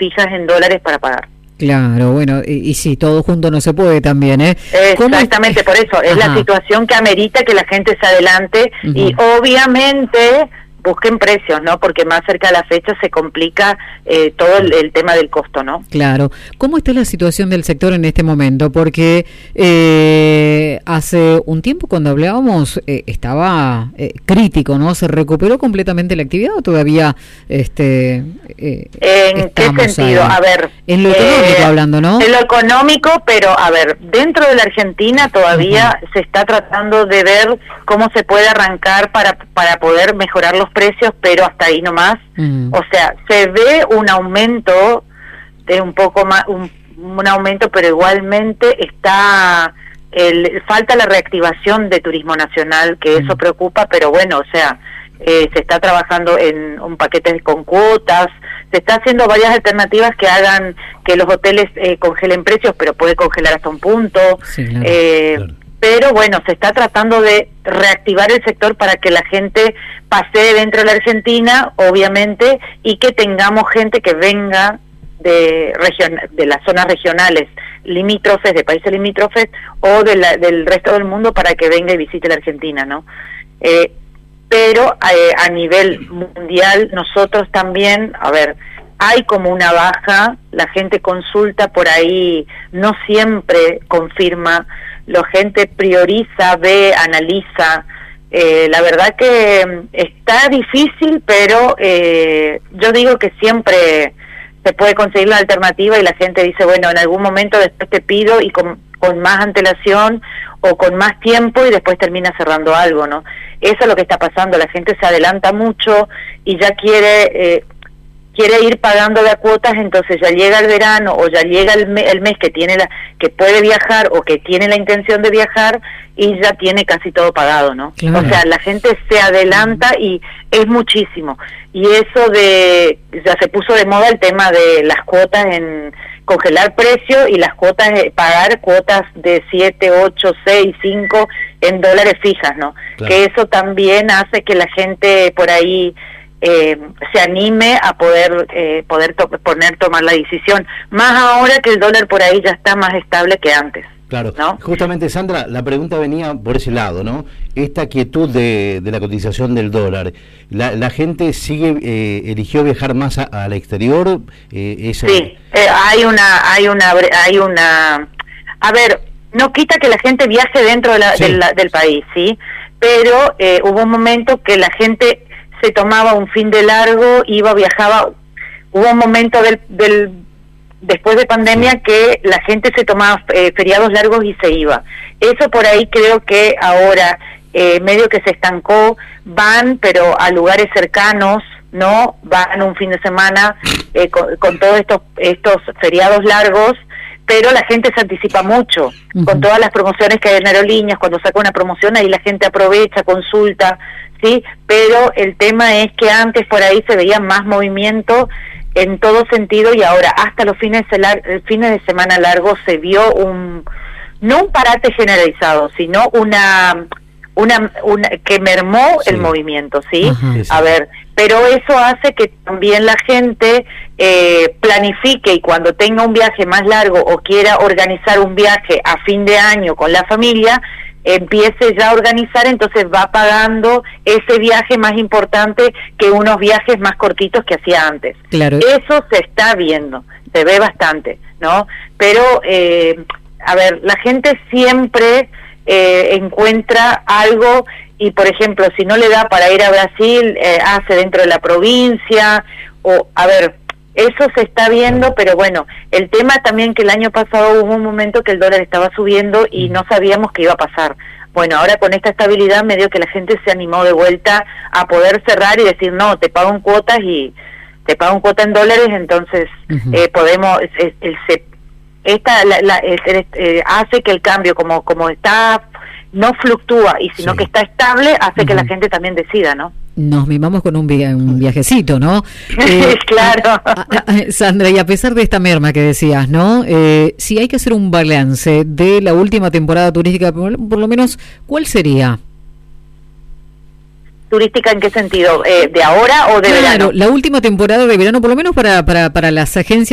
fijas en dólares para pagar. Claro, bueno, y sí, todo junto no se puede también, ¿eh? Exactamente, por eso, es la situación que amerita que la gente se adelante y obviamente busquen precios, ¿no? Porque más cerca de la fecha se complica todo el tema del costo, ¿no? Claro. ¿Cómo está la situación del sector en este momento? Porque hace un tiempo cuando hablábamos estaba crítico, ¿no? ¿Se recuperó completamente la actividad o todavía ¿En qué sentido? Ahí? A ver, en lo económico hablando, ¿no? En lo económico, pero a ver, dentro de la Argentina todavía se está tratando de ver cómo se puede arrancar para poder mejorar los precios, pero hasta ahí nomás. O sea, se ve un aumento de un poco más, un aumento, pero igualmente falta la reactivación de turismo nacional, que eso preocupa, pero bueno, o sea, se está trabajando en un paquete con cuotas, se está haciendo varias alternativas que hagan que los hoteles congelen precios, pero puede congelar hasta un punto. Sí, claro, claro. Pero bueno, se está tratando de reactivar el sector para que la gente pase dentro de la Argentina, obviamente, y que tengamos gente que venga de las zonas regionales limítrofes, de países limítrofes, o del resto del mundo para que venga y visite la Argentina, ¿no? Pero a nivel mundial, nosotros también, a ver, hay como una baja, la gente consulta por ahí, no siempre confirma, la gente prioriza, ve, analiza. La verdad que está difícil, pero yo digo que siempre se puede conseguir la alternativa y la gente dice, bueno, en algún momento después te pido y con más antelación o con más tiempo y después termina cerrando algo, ¿no? Eso es lo que está pasando, la gente se adelanta mucho y ya quiere ir pagando de a cuotas, entonces ya llega el verano o ya llega el mes que que puede viajar o que tiene la intención de viajar y ya tiene casi todo pagado, ¿no? Claro. O sea, la gente se adelanta y es muchísimo. Y eso ya se puso de moda el tema de las cuotas en congelar precio y las cuotas, pagar cuotas de 7, 8, 6, 5 en dólares fijas, ¿no? Claro. Que eso también hace que la gente por ahí se anime a tomar la decisión, más ahora que el dólar por ahí ya está más estable que antes. Claro, ¿no? Justamente, Sandra, la pregunta venía por ese lado, ¿no? Esta quietud de la cotización del dólar, ¿la gente eligió viajar más al exterior? Sí, hay una, a ver, no quita que la gente viaje dentro del país, ¿sí? Pero hubo un momento que la gente se tomaba un fin de largo, viajaba, hubo un momento después de pandemia que la gente se tomaba feriados largos y se iba. Eso por ahí creo que ahora medio que se estancó, van pero a lugares cercanos, ¿no? Van un fin de semana con todos estos feriados largos, pero la gente se anticipa mucho, con todas las promociones que hay en aerolíneas, cuando saca una promoción ahí la gente aprovecha, consulta, ¿sí? Pero el tema es que antes por ahí se veía más movimiento en todo sentido y ahora hasta los fines de semana largos se vio no un parate generalizado, sino una que mermó el movimiento, ¿sí? A ver, pero eso hace que también la gente planifique y cuando tenga un viaje más largo o quiera organizar un viaje a fin de año con la familia, empiece ya a organizar, entonces va pagando ese viaje más importante que unos viajes más cortitos que hacía antes. Claro. Eso se está viendo, se ve bastante, ¿no? Pero, a ver, la gente siempre encuentra algo y, por ejemplo, si no le da para ir a Brasil, hace dentro de la provincia, o, a ver, eso se está viendo, pero bueno, el tema también que el año pasado hubo un momento que el dólar estaba subiendo y no sabíamos qué iba a pasar. Bueno, ahora con esta estabilidad medio que la gente se animó de vuelta a poder cerrar y decir, no, te pago en cuotas y te pago en cuota en dólares, entonces podemos, hace que el cambio como está, no fluctúa, y sino que está estable, hace que la gente también decida, ¿no? Nos mimamos con un viajecito, ¿no? Claro. Sandra, y a pesar de esta merma que decías, ¿no? Si hay que hacer un balance de la última temporada turística, por lo menos, ¿cuál sería? ¿Turística en qué sentido? ¿De ahora o de verano? Claro, la última temporada de verano, por lo menos para las agencias